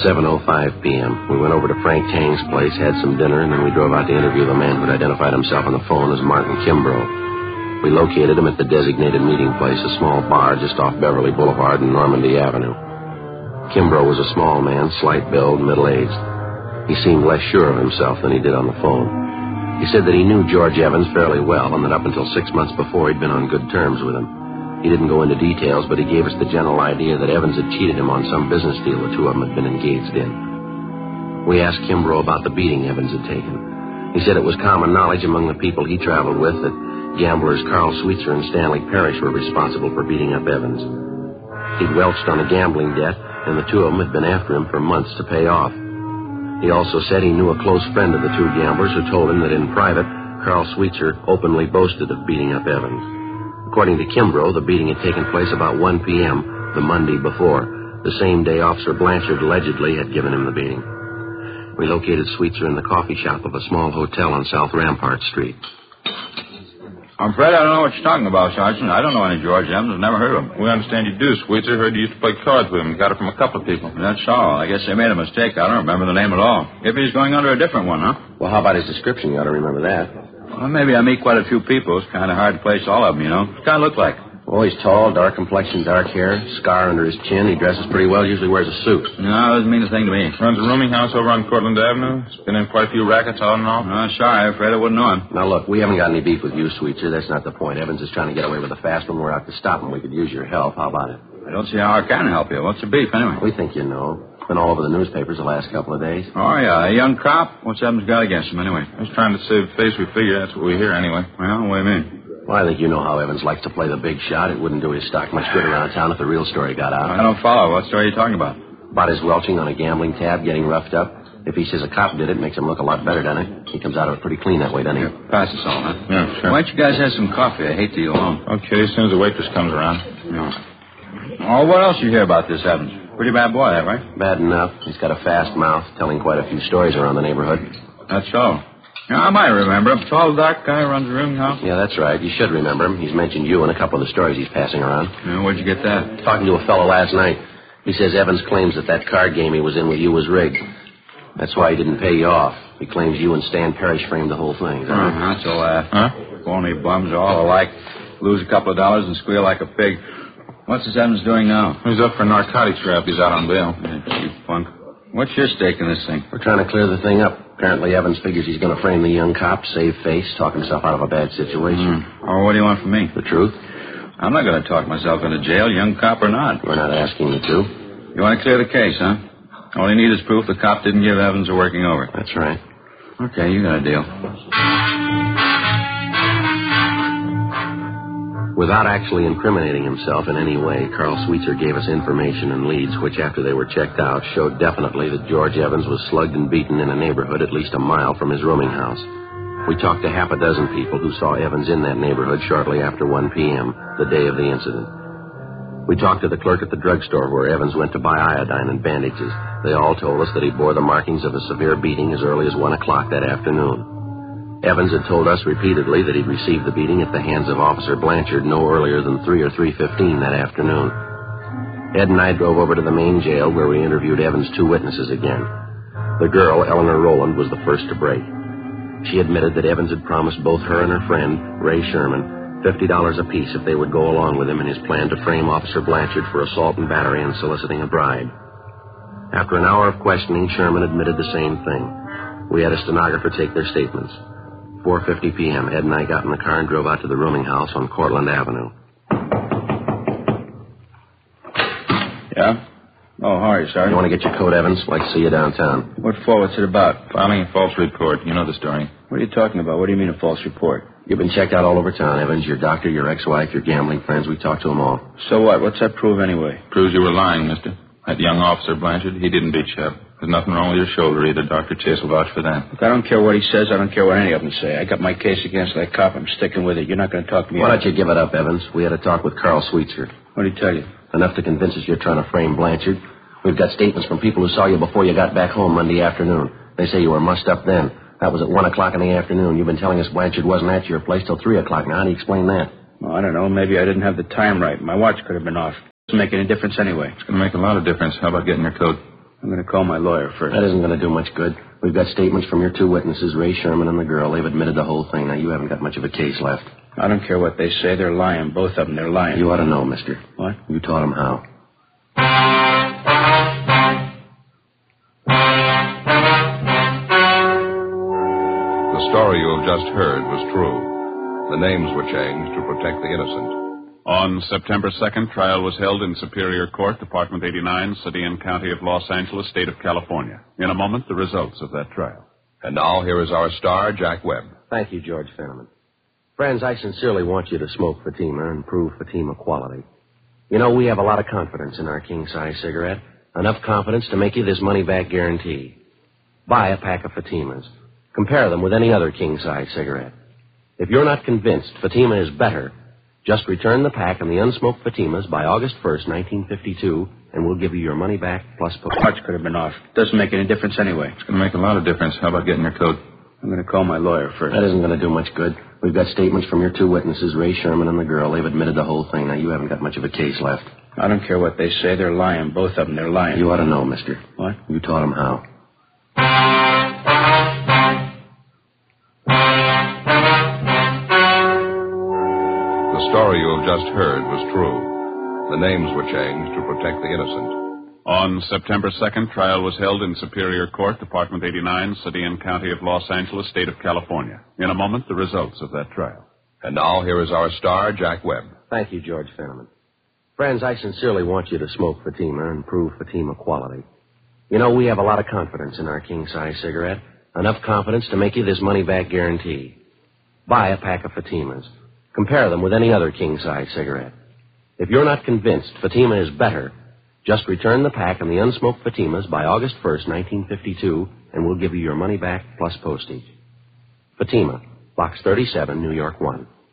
7:05 p.m. We went over to Frank Tang's place, had some dinner, and then we drove out to interview the man who'd identified himself on the phone as Martin Kimbrough. We located him at the designated meeting place, a small bar just off Beverly Boulevard and Normandy Avenue. Kimbrough was a small man, slight build, middle-aged. He seemed less sure of himself than he did on the phone. He said that he knew George Evans fairly well and that up until 6 months before he'd been on good terms with him. He didn't go into details, but he gave us the general idea that Evans had cheated him on some business deal the two of them had been engaged in. We asked Kimbrough about the beating Evans had taken. He said it was common knowledge among the people he traveled with that gamblers Carl Sweetser and Stanley Parrish were responsible for beating up Evans. He'd welched on a gambling debt, and the two of them had been after him for months to pay off. He also said he knew a close friend of the two gamblers who told him that in private, Carl Sweetser openly boasted of beating up Evans. According to Kimbrough, the beating had taken place about 1 p.m. the Monday before, the same day Officer Blanchard allegedly had given him the beating. We located Sweetser in the coffee shop of a small hotel on South Rampart Street. I'm afraid I don't know what you're talking about, Sergeant. I don't know any George Evans. I've never heard of him. We understand you do, Sweetser. Heard you used to play cards with him. Got it from a couple of people. That's all. I guess they made a mistake. I don't remember the name at all. Maybe he's going under a different one, huh? Well, how about his description? You ought to remember that. Well, maybe I meet quite a few people. It's kind of hard to place all of them, you know. What kind of look like? Well, he's tall, dark complexion, dark hair, scar under his chin. He dresses pretty well, usually wears a suit. No, it doesn't mean a thing to me. Runs a rooming house over on Cortlandt Avenue. He's been in quite a few rackets, all in all. Sorry, I'm afraid I wouldn't know him. Now, look, we haven't got any beef with you, Sweetser. That's not the point. Evans is trying to get away with a fast one. We're out to stop him. We could use your help. How about it? I don't see how I can help you. What's the beef, anyway? We think you know. It's been all over the newspapers the last couple of days. Oh, yeah. A young cop? What's Evans got against him, anyway? He's trying to save face. We figure that's what we hear, anyway. Well, what do you mean? Well, I think you know how Evans likes to play the big shot. It wouldn't do his stock much good around town if the real story got out. I don't follow. What story are you talking about? About his welching on a gambling tab, getting roughed up. If he says a cop did it, makes him look a lot better, doesn't it? He comes out of it pretty clean that way, doesn't he? Here, pass us all, huh? Yeah, sure. Why don't you guys have some coffee? I hate to eat alone. Okay, as soon as the waitress comes around. Yeah. Oh, what else you hear about this Evans? Pretty bad boy, that, right? Bad enough. He's got a fast mouth, telling quite a few stories around the neighborhood. That's so. Yeah, I might remember him. Tall, dark guy runs a rooming house. Yeah, that's right. You should remember him. He's mentioned you in a couple of the stories he's passing around. Yeah, where'd you get that? Talking to a fellow last night. He says Evans claims that card game he was in with you was rigged. That's why he didn't pay you off. He claims you and Stan Parrish framed the whole thing. That's a laugh. Huh? Phony bums are all alike. Lose a couple of dollars and squeal like a pig. What's this Evans doing now? He's up for narcotics rap. He's out on bail. Cheap punk. What's your stake in this thing? We're trying to clear the thing up. Apparently, Evans figures he's going to frame the young cop, save face, talk himself out of a bad situation. Oh, what do you want from me? The truth? I'm not going to talk myself into jail, young cop or not. We're not asking you to. You want to clear the case, huh? All you need is proof the cop didn't give Evans a working over. That's right. Okay, you got a deal. Without actually incriminating himself in any way, Carl Sweetser gave us information and leads which, after they were checked out, showed definitely that George Evans was slugged and beaten in a neighborhood at least a mile from his rooming house. We talked to half a dozen people who saw Evans in that neighborhood shortly after 1 p.m., the day of the incident. We talked to the clerk at the drugstore where Evans went to buy iodine and bandages. They all told us that he bore the markings of a severe beating as early as 1 o'clock that afternoon. Evans had told us repeatedly that he'd received the beating at the hands of Officer Blanchard no earlier than 3 or 3:15 that afternoon. Ed and I drove over to the main jail where we interviewed Evans' two witnesses again. The girl, Eleanor Rowland, was the first to break. She admitted that Evans had promised both her and her friend, Ray Sherman, $50 apiece if they would go along with him in his plan to frame Officer Blanchard for assault and battery and soliciting a bribe. After an hour of questioning, Sherman admitted the same thing. We had a stenographer take their statements. 4:50 p.m., Ed and I got in the car and drove out to the rooming house on Cortlandt Avenue. Yeah? Oh, how are you, Sergeant? You want to get your coat, Evans? I'd like to see you downtown. What for? What's it about? Filing a false report. You know the story. What are you talking about? What do you mean a false report? You've been checked out all over town, Evans. Your doctor, your ex-wife, your gambling friends. We talked to them all. So what? What's that prove anyway? Proves you were lying, mister. That young officer, Blanchard, he didn't beat you up. There's nothing wrong with your shoulder either. Dr. Chase will vouch for that. Look, I don't care what he says. I don't care what any of them say. I got my case against that cop. I'm sticking with it. You're not going to talk to me. Why don't you give it up, Evans? We had a talk with Carl Sweetser. What did he tell you? Enough to convince us you're trying to frame Blanchard. We've got statements from people who saw you before you got back home Monday afternoon. They say you were mussed up then. That was at 1 o'clock in the afternoon. You've been telling us Blanchard wasn't at your place till 3 o'clock. Now, how do you explain that? Well, I don't know. Maybe I didn't have the time right. My watch could have been off. It doesn't make any difference anyway. It's going to make a lot of difference. How about getting your coat? I'm going to call my lawyer first. That isn't going to do much good. We've got statements from your two witnesses, Ray Sherman and the girl. They've admitted the whole thing. Now, you haven't got much of a case left. I don't care what they say. They're lying. Both of them, they're lying. You ought to know, mister. What? You taught them how. The story you have just heard was true. The names were changed to protect the innocent. On September 2nd, trial was held in Superior Court, Department 89, City and County of Los Angeles, State of California. In a moment, the results of that trial. And now, here is our star, Jack Webb. Thank you, George Fenneman. Friends, I sincerely want you to smoke Fatima and prove Fatima quality. You know, we have a lot of confidence in our king-size cigarette. Enough confidence to make you this money-back guarantee. Buy a pack of Fatimas. Compare them with any other king-size cigarette. If you're not convinced Fatima is better, just return the pack and the unsmoked Fatimas by August 1st, 1952, and we'll give you your money back plus... Much could have been off. Doesn't make any difference anyway. It's going to make a lot of difference. How about getting your coat? I'm going to call my lawyer first. That isn't going to do much good. We've got statements from your two witnesses, Ray Sherman and the girl. They've admitted the whole thing. Now, you haven't got much of a case left. I don't care what they say. They're lying. Both of them, they're lying. You ought to know, mister. What? You taught them how. The story you have just heard was true. The names were changed to protect the innocent. On September 2nd, trial was held in Superior Court, Department 89, City and County of Los Angeles, State of California. In a moment, the results of that trial. And now, here is our star, Jack Webb. Thank you, George Fenneman. Friends, I sincerely want you to smoke Fatima and prove Fatima quality. You know, we have a lot of confidence in our king-size cigarette. Enough confidence to make you this money-back guarantee. Buy a pack of Fatimas. Compare them with any other king-size cigarette. If you're not convinced Fatima is better, just return the pack and the unsmoked Fatimas by August 1st, 1952, and we'll give you your money back plus postage. Fatima, Box 37, New York 1.